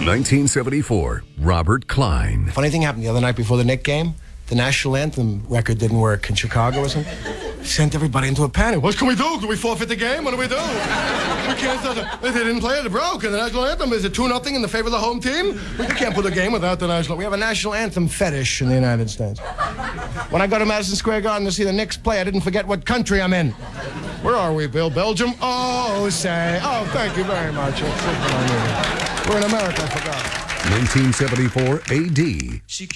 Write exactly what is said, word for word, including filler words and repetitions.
nineteen seventy-four, Robert Klein. Funny thing happened the other night before the Knick game. The national anthem record didn't work in Chicago or something. Sent everybody into a panic. What can we do? Do we forfeit the game? What do we do? We can't start the, they didn't play it, it broke. And the national anthem is it two nothing in the favor of the home team? We can't put a game without the national. We have a national anthem fetish in the United States. When I go to Madison Square Garden to see the Knicks play, I didn't forget what country I'm in. Where are we, Bill? Belgium? Oh, say. Oh, thank you very much. We're in America, I forgot. nineteen seventy-four A D.